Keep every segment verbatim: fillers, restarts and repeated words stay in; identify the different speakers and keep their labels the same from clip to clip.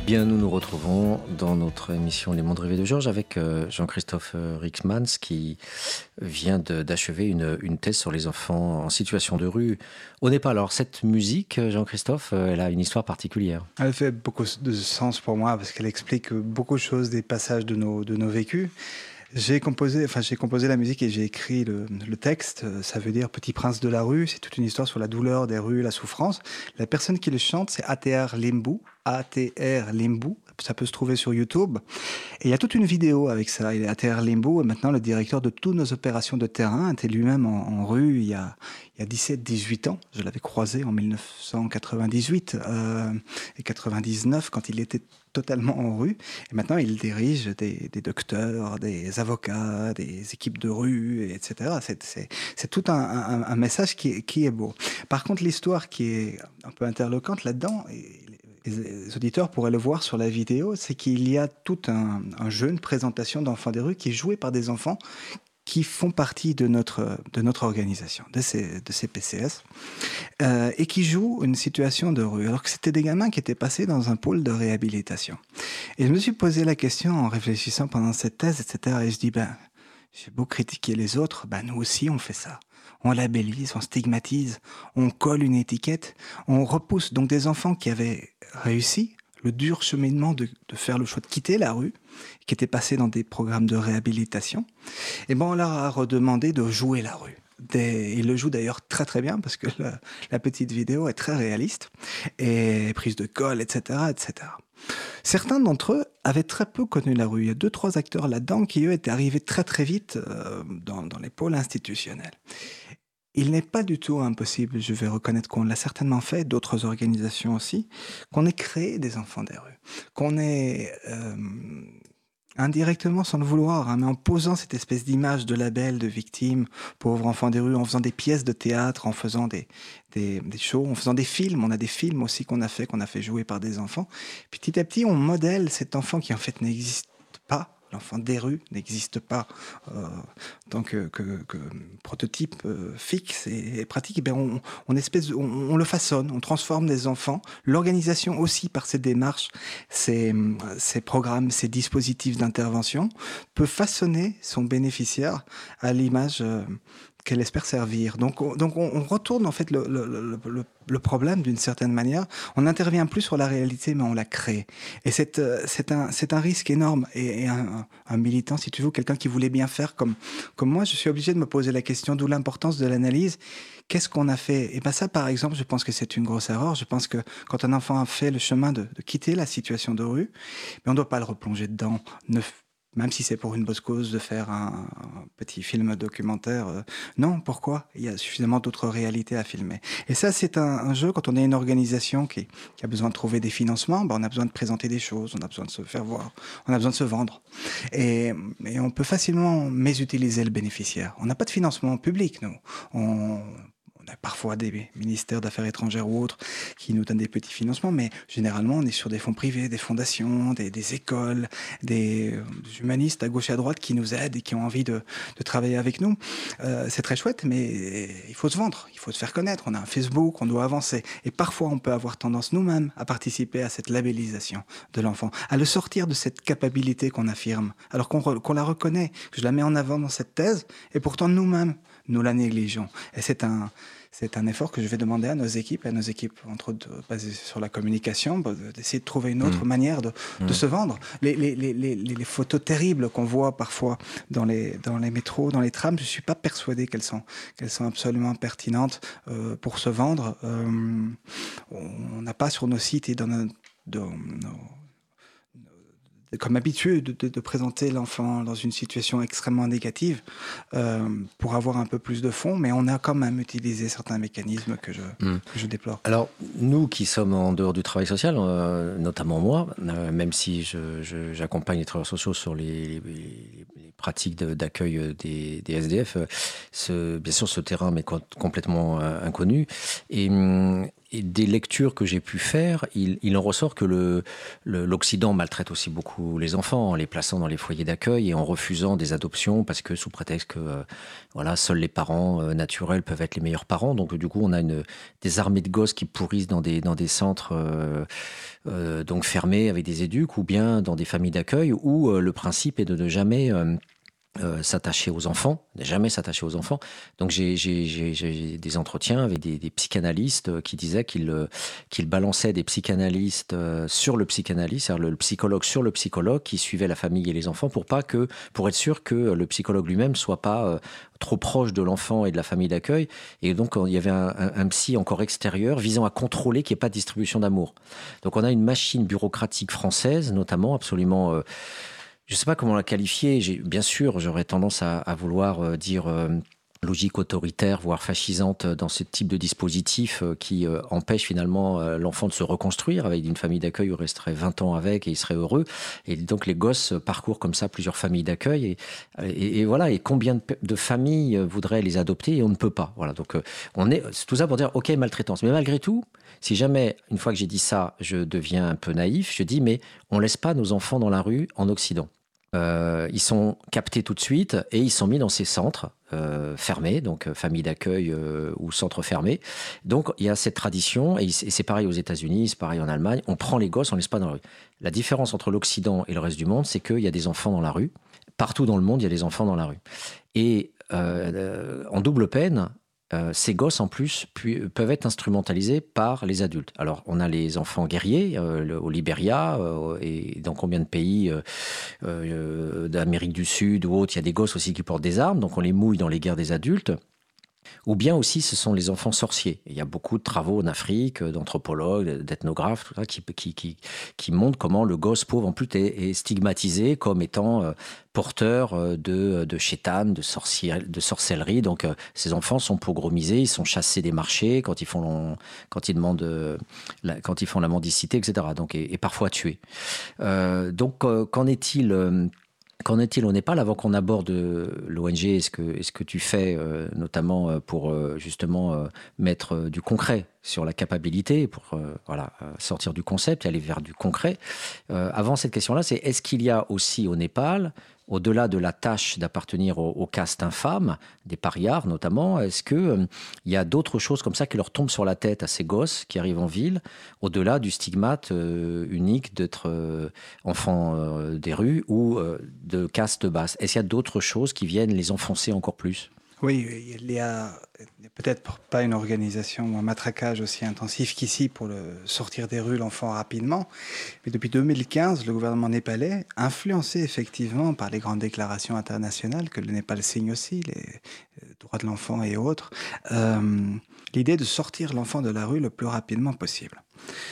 Speaker 1: Bien, nous nous retrouvons dans notre émission Les Mondes Rêvés de Georges avec euh, Jean-Christophe euh, Rixmans qui vient de- d'achever une, une thèse sur les enfants en situation de rue au Népal. Alors cette musique, euh, Jean-Christophe, euh, elle a une histoire particulière.
Speaker 2: Elle fait beaucoup de sens pour moi parce qu'elle explique beaucoup de choses des passages de nos, de nos vécus. J'ai composé, enfin, j'ai composé la musique et j'ai écrit le, le texte. Ça veut dire Petit Prince de la rue. C'est toute une histoire sur la douleur des rues, la souffrance. La personne qui le chante, c'est A T R Limbu. A T R Limbu. Ça peut se trouver sur YouTube. Et il y a toute une vidéo avec ça. Il est A T R Limbu et maintenant le directeur de toutes nos opérations de terrain était lui-même en, en rue il y a, il y a dix-sept dix-huit ans. Je l'avais croisé en mille neuf cent quatre-vingt-dix-huit euh, et quatre-vingt-dix-neuf quand il était totalement en rue. Et maintenant, il dirige des, des docteurs, des avocats, des équipes de rue, et cetera. C'est, c'est, c'est tout un, un, un message qui est, qui est beau. Par contre, l'histoire qui est un peu interloquante là-dedans, et les auditeurs pourraient le voir sur la vidéo, c'est qu'il y a tout un, un jeu, une présentation d'enfants des rues qui est joué par des enfants qui font partie de notre, de notre organisation, de ces, de ces P C S, euh, et qui jouent une situation de rue, alors que c'était des gamins qui étaient passés dans un pôle de réhabilitation. Et je me suis posé la question en réfléchissant pendant cette thèse, et cetera, et je dis, ben, j'ai beau critiquer les autres, ben nous aussi on fait ça. On labellise, on stigmatise, on colle une étiquette, on repousse donc des enfants qui avaient réussi le dur cheminement de, de faire le choix de quitter la rue, qui étaient passés dans des programmes de réhabilitation, et ben on leur a redemandé de jouer la rue. Des, ils le jouent d'ailleurs très très bien parce que la, la petite vidéo est très réaliste, et prise de colle, et cetera, et cetera. Certains d'entre eux avaient très peu connu la rue. Il y a deux, trois acteurs là-dedans qui, eux, étaient arrivés très très vite euh, dans, dans les pôles institutionnels. Il n'est pas du tout impossible, je vais reconnaître qu'on l'a certainement fait, d'autres organisations aussi, qu'on ait créé des enfants des rues, qu'on ait euh, indirectement, sans le vouloir, hein, mais en posant cette espèce d'image de label, de victime, pauvres enfants des rues, en faisant des pièces de théâtre, en faisant des, des, des shows, en faisant des films. On a des films aussi qu'on a fait, qu'on a fait jouer par des enfants. Petit à petit, on modèle cet enfant qui en fait n'existe pas. L'enfant des rues n'existe pas euh, en tant que, que, que prototype euh, fixe et, et pratique. Et bien on, on, espèce, on, on le façonne, on transforme des enfants. L'organisation aussi, par ses démarches, ses, ses programmes, ses dispositifs d'intervention, peut façonner son bénéficiaire à l'image euh, qu'elle espère servir. Donc, on, donc on, on retourne en fait le, le, le, le, le problème d'une certaine manière. On n'intervient plus sur la réalité, mais on la crée. Et c'est, c'est, un, c'est un risque énorme. Et, et un, un militant, si tu veux, quelqu'un qui voulait bien faire comme, comme moi, je suis obligé de me poser la question, d'où l'importance de l'analyse. Qu'est-ce qu'on a fait? Et bien ça, par exemple, je pense que c'est une grosse erreur. Je pense que quand un enfant a fait le chemin de, de quitter la situation de rue, mais on ne doit pas le replonger dedans. Ne, même si c'est pour une bonne cause de faire un, un petit film documentaire. Euh, non, pourquoi? Il y a suffisamment d'autres réalités à filmer. Et ça, c'est un, un jeu, quand on est une organisation qui, qui a besoin de trouver des financements, ben on a besoin de présenter des choses, on a besoin de se faire voir, on a besoin de se vendre. Et, et on peut facilement mésutiliser le bénéficiaire. On n'a pas de financement public, nous. On... On a parfois des ministères d'affaires étrangères ou autres qui nous donnent des petits financements, mais généralement, on est sur des fonds privés, des fondations, des, des écoles, des, des humanistes à gauche et à droite qui nous aident et qui ont envie de, de travailler avec nous. Euh, c'est très chouette, mais il faut se vendre, il faut se faire connaître. On a un Facebook, on doit avancer. Et parfois, on peut avoir tendance nous-mêmes à participer à cette labellisation de l'enfant, à le sortir de cette capacité qu'on affirme, alors qu'on, qu'on la reconnaît, que je la mets en avant dans cette thèse, et pourtant nous-mêmes, nous la négligeons. Et c'est un, c'est un effort que je vais demander à nos équipes, à nos équipes, entre autres, basées sur la communication, d'essayer de trouver une autre mmh. manière de, mmh. de se vendre. Les, les, les, les, les photos terribles qu'on voit parfois dans les, dans les métros, dans les trams, je ne suis pas persuadé qu'elles sont, qu'elles sont absolument pertinentes euh, pour se vendre. Euh, on n'a pas sur nos sites et dans nos, dans nos comme habitué de, de, de présenter l'enfant dans une situation extrêmement négative euh, pour avoir un peu plus de fonds, mais on a quand même utilisé certains mécanismes que je, mmh. que je déplore.
Speaker 1: Alors, nous qui sommes en dehors du travail social, euh, notamment moi, euh, même si je, je, j'accompagne les travailleurs sociaux sur les, les, les pratiques de, d'accueil des, des S D F, euh, ce, bien sûr, ce terrain m'est co- complètement euh, inconnu. Et... Hum, Et des lectures que j'ai pu faire, il, il en ressort que le, le, l'Occident maltraite aussi beaucoup les enfants en les plaçant dans les foyers d'accueil et en refusant des adoptions parce que sous prétexte que euh, voilà, seuls les parents euh, naturels peuvent être les meilleurs parents. Donc du coup, on a une, des armées de gosses qui pourrissent dans des, dans des centres euh, euh, donc fermés avec des éduques, ou bien dans des familles d'accueil où euh, le principe est de ne jamais euh, euh, s'attacher aux enfants, ne jamais s'attacher aux enfants. Donc j'ai, j'ai, j'ai, j'ai des entretiens avec des, des psychanalystes qui disaient qu'ils, euh, qu'ils balançaient des psychanalystes euh, sur le psychanalyste, c'est-à-dire le, le psychologue sur le psychologue qui suivait la famille et les enfants pour pas que, pour être sûr que le psychologue lui-même soit pas euh, trop proche de l'enfant et de la famille d'accueil. Et donc il y avait un, un, un psy encore extérieur visant à contrôler qu'il n'y ait pas de distribution d'amour. Donc on a une machine bureaucratique française, notamment absolument... Euh, je ne sais pas comment la qualifier. J'ai, bien sûr, j'aurais tendance à, à vouloir euh, dire euh, logique autoritaire, voire fascisante dans ce type de dispositif euh, qui euh, empêche finalement euh, l'enfant de se reconstruire. Avec une famille d'accueil, il resterait vingt ans avec et il serait heureux. Et donc les gosses parcourent comme ça plusieurs familles d'accueil. Et, et, et voilà. Et combien de, de familles voudraient les adopter et on ne peut pas. Voilà. Donc euh, on est, c'est tout ça pour dire, ok, maltraitance. Mais malgré tout, si jamais, une fois que j'ai dit ça, je deviens un peu naïf, je dis, mais on ne laisse pas nos enfants dans la rue en Occident. Euh, ils sont captés tout de suite et ils sont mis dans ces centres euh, fermés, donc euh, famille d'accueil euh, ou centres fermés. Donc il y a cette tradition, et, et c'est pareil aux États-Unis, c'est pareil en Allemagne, on prend les gosses, on ne laisse pas dans la rue. La différence entre l'Occident et le reste du monde, c'est qu'il y a des enfants dans la rue. Partout dans le monde, il y a des enfants dans la rue. Et euh, euh, en double peine, Euh, ces gosses, en plus, pu- peuvent être instrumentalisés par les adultes. Alors, on a les enfants guerriers euh, le- au Libéria euh, et dans combien de pays euh, euh, d'Amérique du Sud ou autres, il y a des gosses aussi qui portent des armes, donc on les mouille dans les guerres des adultes. Ou bien aussi, ce sont les enfants sorciers. Il y a beaucoup de travaux en Afrique, d'anthropologues, d'ethnographes, tout ça, qui, qui, qui, qui montrent comment le gosse pauvre, en plus, est, est stigmatisé comme étant euh, porteur euh, de, de chétan, de, sorcier- de sorcellerie. Donc, euh, ces enfants sont pogromisés, ils sont chassés des marchés quand ils font, quand ils demandent, euh, la, quand ils font la mendicité, et cetera. Donc, et, et parfois tués. Euh, donc, euh, qu'en est-il euh, Qu'en est-il au Népal avant qu'on aborde l'O N G et ce que, et ce que tu fais, euh, notamment euh, pour euh, justement euh, mettre euh, du concret sur la capacité, pour euh, voilà, euh, sortir du concept et aller vers du concret. Euh, avant cette question-là, c'est est-ce qu'il y a aussi au Népal, au-delà de la tâche d'appartenir au, au caste infâme, des parias notamment, est-ce qu'il euh, y a d'autres choses comme ça qui leur tombent sur la tête à ces gosses qui arrivent en ville, au-delà du stigmate euh, unique d'être euh, enfant euh, des rues ou euh, de caste basse? Est-ce qu'il y a d'autres choses qui viennent les enfoncer encore plus?
Speaker 2: Oui, il y a peut-être pas une organisation ou un matraquage aussi intensif qu'ici pour le sortir des rues l'enfant rapidement, mais depuis deux mille quinze, le gouvernement népalais, influencé effectivement par les grandes déclarations internationales que le Népal signe aussi, les droits de l'enfant et autres, euh, l'idée de sortir l'enfant de la rue le plus rapidement possible.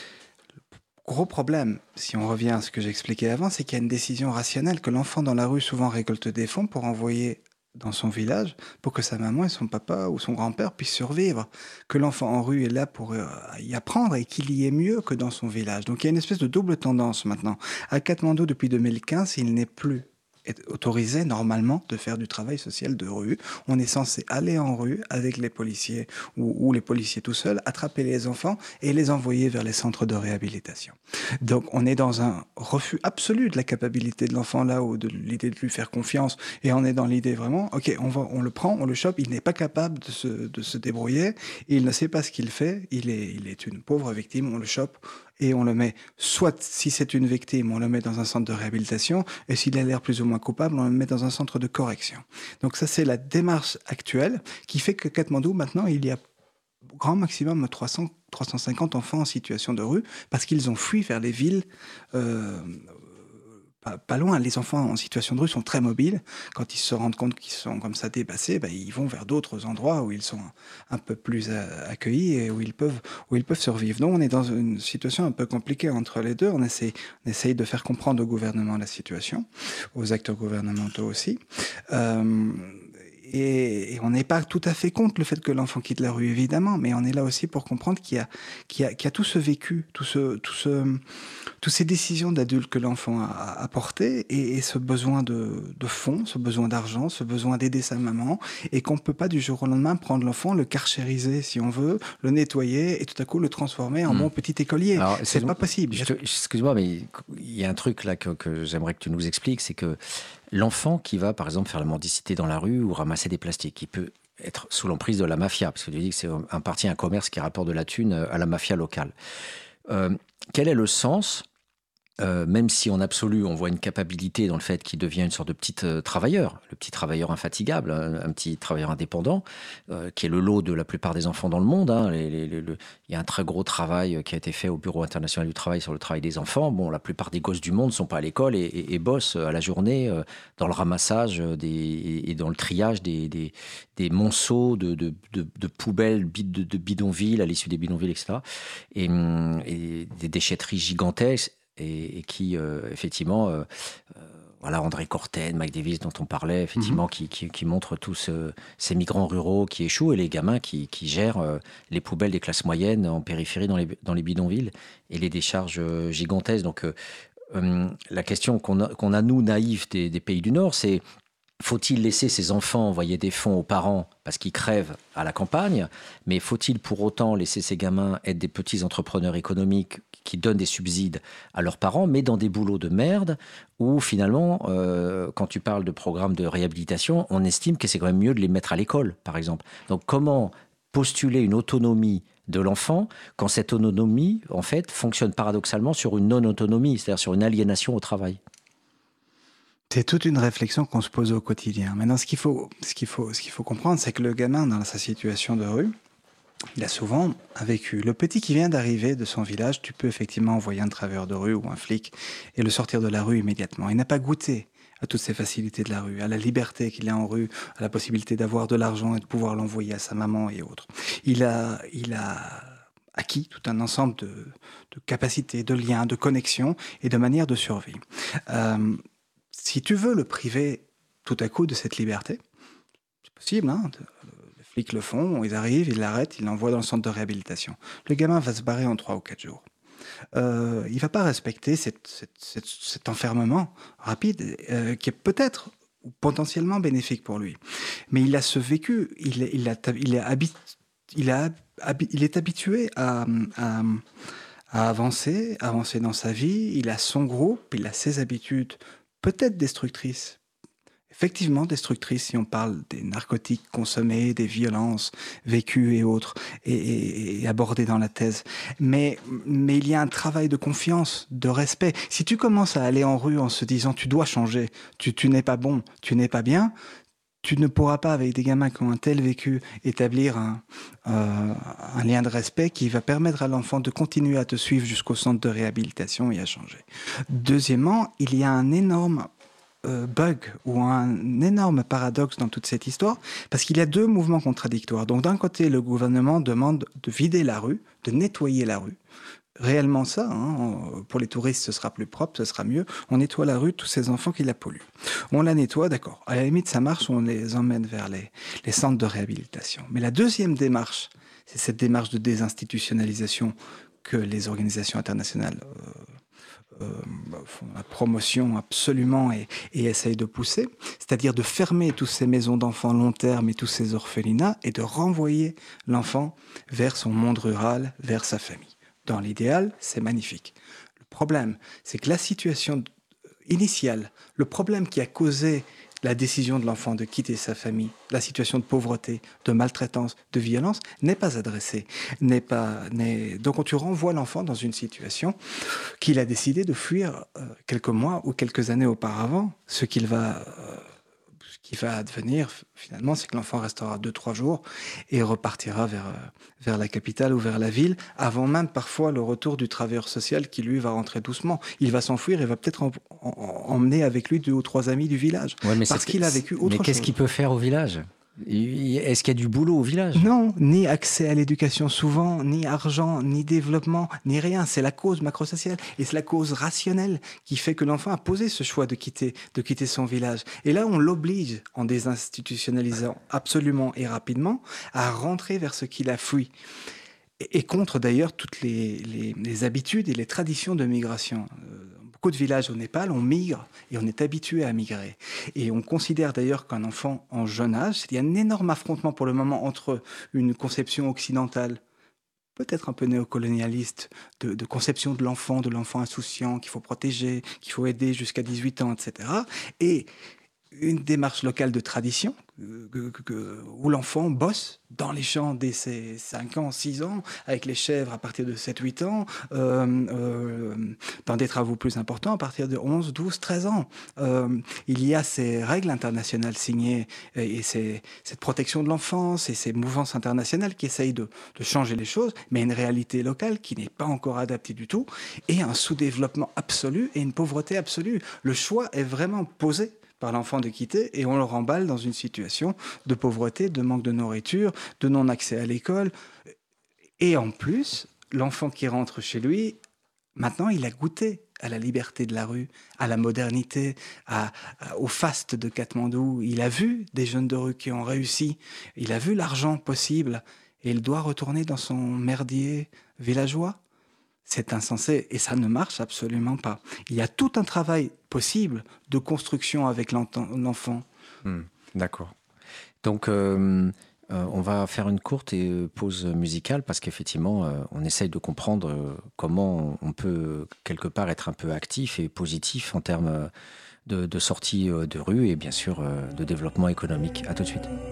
Speaker 2: Gros problème, si on revient à ce que j'expliquais avant, c'est qu'il y a une décision rationnelle que l'enfant dans la rue souvent récolte des fonds pour envoyer dans son village pour que sa maman et son papa ou son grand-père puissent survivre, que l'enfant en rue est là pour euh, y apprendre et qu'il y est mieux que dans son village. Donc il y a une espèce de double tendance maintenant. À Katmandou, depuis deux mille quinze, il n'est plus est autorisé normalement de faire du travail social de rue. On est censé aller en rue avec les policiers ou, ou les policiers tout seuls, attraper les enfants et les envoyer vers les centres de réhabilitation. Donc on est dans un refus absolu de la capacité de l'enfant là ou de l'idée de lui faire confiance et on est dans l'idée vraiment, ok, on, va, on le prend, on le chope, il n'est pas capable de se, de se débrouiller, il ne sait pas ce qu'il fait, il est, il est une pauvre victime, on le chope et on le met, soit si c'est une victime, on le met dans un centre de réhabilitation, et s'il a l'air plus ou moins coupable, on le met dans un centre de correction. Donc ça, c'est la démarche actuelle qui fait que Katmandou, maintenant, il y a grand maximum trois cents, trois cent cinquante enfants en situation de rue, parce qu'ils ont fui vers les villes euh, Pas, pas loin, les enfants en situation de rue sont très mobiles. Quand ils se rendent compte qu'ils sont comme ça dépassés, ben, ils vont vers d'autres endroits où ils sont un peu plus accueillis et où ils peuvent, où ils peuvent survivre. Donc on est dans une situation un peu compliquée entre les deux. On essaie, on essaye de faire comprendre au gouvernement la situation, aux acteurs gouvernementaux aussi. Euh, Et, et on n'est pas tout à fait contre le fait que l'enfant quitte la rue, évidemment, mais on est là aussi pour comprendre qu'il y a, qu'il y a, qu'il y a tout ce vécu, tout ce, tout ce, toutes ces décisions d'adultes que l'enfant a apportées et, et ce besoin de, de fonds, ce besoin d'argent, ce besoin d'aider sa maman, et qu'on ne peut pas du jour au lendemain prendre l'enfant, le karchériser si on veut, le nettoyer et tout à coup le transformer en mmh. bon petit écolier. Alors, c'est pas possible.
Speaker 1: Te, excuse-moi, mais il y a un truc là que, que j'aimerais que tu nous expliques, c'est que l'enfant qui va, par exemple, faire la mendicité dans la rue ou ramasser des plastiques, qui peut être sous l'emprise de la mafia, parce que tu dis que c'est un parti, un commerce qui rapporte de la thune à la mafia locale. Euh, quel est le sens Euh, même si en absolu, on voit une capacité dans le fait qu'il devient une sorte de petit euh, travailleur, le petit travailleur infatigable, un, un petit travailleur indépendant, euh, qui est le lot de la plupart des enfants dans le monde. Hein. Les, les, les, le, il y a un très gros travail qui a été fait au Bureau international du travail sur le travail des enfants. Bon, la plupart des gosses du monde ne sont pas à l'école et, et, et bossent à la journée euh, dans le ramassage des, et dans le triage des, des, des monceaux de, de, de, de poubelles, de, de bidonvilles, à l'issue des bidonvilles, et cetera. Et, et des déchetteries gigantesques. Et, et qui, euh, effectivement, euh, euh, voilà, André Corten, Mike Davis, dont on parlait, effectivement, mm-hmm. qui, qui, qui montrent tous euh, ces migrants ruraux qui échouent et les gamins qui, qui gèrent euh, les poubelles des classes moyennes en périphérie dans les, dans les bidonvilles et les décharges euh, gigantesques. Donc, euh, euh, la question qu'on a, qu'on a, nous, naïfs des, des pays du Nord, c'est: faut-il laisser ses enfants envoyer des fonds aux parents parce qu'ils crèvent à la campagne? Mais faut-il pour autant laisser ces gamins être des petits entrepreneurs économiques qui donnent des subsides à leurs parents, mais dans des boulots de merde où finalement, euh, quand tu parles de programmes de réhabilitation, on estime que c'est quand même mieux de les mettre à l'école, par exemple. Donc comment postuler une autonomie de l'enfant quand cette autonomie, en fait, fonctionne paradoxalement sur une non-autonomie, c'est-à-dire sur une aliénation au travail?
Speaker 2: C'est toute une réflexion qu'on se pose au quotidien. Maintenant, ce qu'il faut, ce qu'il faut, ce qu'il faut comprendre, c'est que le gamin, dans sa situation de rue, il a souvent un vécu. Le petit qui vient d'arriver de son village, tu peux effectivement envoyer un travailleur de rue ou un flic et le sortir de la rue immédiatement. Il n'a pas goûté à toutes ces facilités de la rue, à la liberté qu'il a en rue, à la possibilité d'avoir de l'argent et de pouvoir l'envoyer à sa maman et autres. Il a, il a acquis tout un ensemble de, de capacités, de liens, de connexions et de manières de survie. Euh, Si tu veux le priver tout à coup de cette liberté, c'est possible, hein, les flics le font, ils arrivent, ils l'arrêtent, ils l'envoient dans le centre de réhabilitation. Le gamin va se barrer en trois ou quatre jours. Euh, il ne va pas respecter cette, cette, cette, cet enfermement rapide euh, qui est peut-être ou potentiellement bénéfique pour lui. Mais il a ce vécu, il est, il a, il est, habit, il a, il est habitué à... à à avancer, avancer dans sa vie, il a son groupe, il a ses habitudes, peut-être destructrices, effectivement destructrices si on parle des narcotiques consommés, des violences vécues et autres, et, et, et abordées dans la thèse. Mais, mais il y a un travail de confiance, de respect. Si tu commences à aller en rue en se disant tu dois changer, tu, tu n'es pas bon, tu n'es pas bien, tu ne pourras pas, avec des gamins qui ont un tel vécu, établir un, euh, un lien de respect qui va permettre à l'enfant de continuer à te suivre jusqu'au centre de réhabilitation et à changer. Deuxièmement, il y a un énorme euh, bug ou un énorme paradoxe dans toute cette histoire, parce qu'il y a deux mouvements contradictoires. Donc d'un côté, le gouvernement demande de vider la rue, de nettoyer la rue. Réellement ça, hein, pour les touristes ce sera plus propre, ce sera mieux, on nettoie la rue de tous ces enfants qui la polluent. On la nettoie, d'accord, à la limite ça marche, on les emmène vers les, les centres de réhabilitation. Mais la deuxième démarche, c'est cette démarche de désinstitutionnalisation que les organisations internationales euh, euh, font la promotion absolument et, et essayent de pousser, c'est-à-dire de fermer toutes ces maisons d'enfants long terme et tous ces orphelinats et de renvoyer l'enfant vers son monde rural, vers sa famille. Dans l'idéal, c'est magnifique. Le problème, c'est que la situation initiale, le problème qui a causé la décision de l'enfant de quitter sa famille, la situation de pauvreté, de maltraitance, de violence, n'est pas adressée. N'est pas, n'est... Donc tu renvoies l'enfant dans une situation qu'il a décidé de fuir euh, quelques mois ou quelques années auparavant. Ce qu'il va... Euh, qui va advenir, finalement, c'est que l'enfant restera deux, trois jours et repartira vers, vers la capitale ou vers la ville, avant même parfois le retour du travailleur social qui, lui, va rentrer doucement. Il va s'enfuir et va peut-être en, en, emmener avec lui deux ou trois amis du village, ouais, mais parce qu'il a vécu autre chose.
Speaker 1: Mais qu'est-ce qu'il peut faire au village ? Est-ce qu'il y a du boulot au village ?
Speaker 2: Non, ni accès à l'éducation souvent, ni argent, ni développement, ni rien. C'est la cause macrosociale et c'est la cause rationnelle qui fait que l'enfant a posé ce choix de quitter, de quitter son village. Et là, on l'oblige, en désinstitutionnalisant absolument et rapidement, à rentrer vers ce qu'il a fui. Et, et contre d'ailleurs toutes les, les, les habitudes et les traditions de migration. Beaucoup de villages au Népal, on migre et on est habitué à migrer. Et on considère d'ailleurs qu'un enfant en jeune âge, il y a un énorme affrontement pour le moment entre une conception occidentale, peut-être un peu néocolonialiste, de, de conception de l'enfant, de l'enfant insouciant, qu'il faut protéger, qu'il faut aider jusqu'à dix-huit ans, et cetera. Et une démarche locale de tradition, euh, que- que- que- où l'enfant bosse dans les champs dès ses cinq ans, six ans, avec les chèvres à partir de sept, huit ans, euh, euh, dans des travaux plus importants à partir de onze, douze, treize ans. Euh, il y a ces règles internationales signées et, et ces- cette protection de l'enfance et ces mouvances internationales qui essayent de, de changer les choses, mais une réalité locale qui n'est pas encore adaptée du tout, et un sous-développement absolu et une pauvreté absolue. Le choix est vraiment posé par l'enfant de quitter et on le remballe dans une situation de pauvreté, de manque de nourriture, de non-accès à l'école. Et en plus, l'enfant qui rentre chez lui, maintenant il a goûté à la liberté de la rue, à la modernité, à, à- au faste de Katmandou. Il a vu des jeunes de rue qui ont réussi, il a vu l'argent possible et il doit retourner dans son merdier villageois. C'est insensé et ça ne marche absolument pas. Il y a tout un travail possible de construction avec l'enfant.
Speaker 1: Hmm, d'accord. Donc, euh, euh, on va faire une courte et, euh, pause musicale parce qu'effectivement, euh, on essaye de comprendre euh, comment on peut quelque part être un peu actif et positif en termes euh, de, de sortie euh, de rue et bien sûr euh, de développement économique. À tout de suite.